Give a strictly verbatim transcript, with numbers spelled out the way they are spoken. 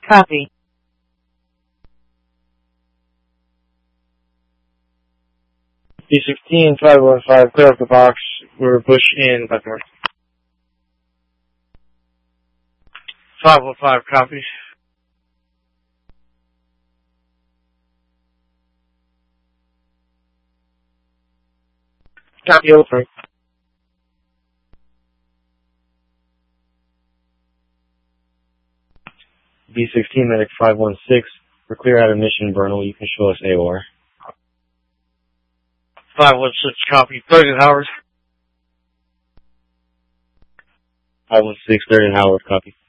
Copy. B sixteen, five one five, clear up the box. We're Bush in Leavenworth. five one five, copy. Copy, over. B sixteen, medic five one six, we're clear out of Mission Vernal. You can show us A O R. five one six, copy. thirty Howard. five one six, thirty Howard, copy.